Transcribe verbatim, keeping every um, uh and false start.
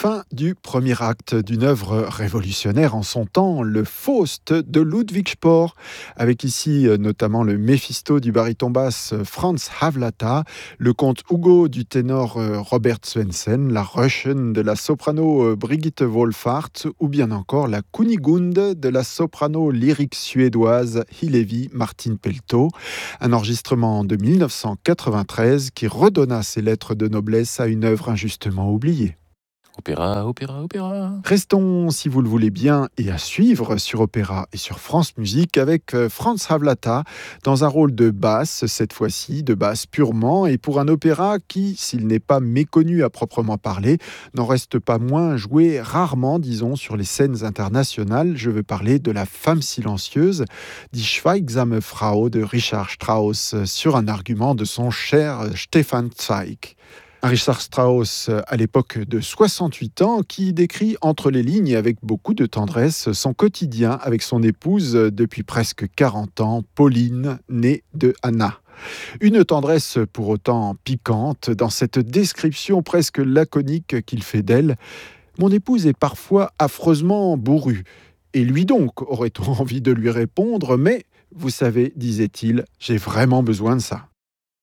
Fin du premier acte d'une œuvre révolutionnaire en son temps, le Faust de Ludwig Spohr, avec ici euh, notamment le Méphisto du baryton basse euh, Franz Havlata, le comte Hugo du ténor euh, Robert Swensen, la Russian de la soprano euh, Brigitte Wolfart, ou bien encore la Kunigunde de la soprano lyrique suédoise Hillevi Martin Pelto, un enregistrement de mille neuf cent quatre-vingt-treize qui redonna ses lettres de noblesse à une œuvre injustement oubliée. Opéra, opéra, opéra. Restons, si vous le voulez bien, et à suivre sur Opéra et sur France Musique avec euh, Franz Havlata dans un rôle de basse, cette fois-ci, de basse purement, et pour un opéra qui, s'il n'est pas méconnu à proprement parler, n'en reste pas moins joué rarement, disons, sur les scènes internationales. Je veux parler de La Femme silencieuse, Die Schweigsame Frau de Richard Strauss, sur un argument de son cher Stefan Zweig. Un Richard Strauss à l'époque de soixante-huit ans qui décrit entre les lignes et avec beaucoup de tendresse son quotidien avec son épouse depuis presque quarante ans, Pauline, née de Anna. Une tendresse pour autant piquante dans cette description presque laconique qu'il fait d'elle. Mon épouse est parfois affreusement bourrue. Et lui donc, aurait-on envie de lui répondre, mais vous savez, disait-il, j'ai vraiment besoin de ça.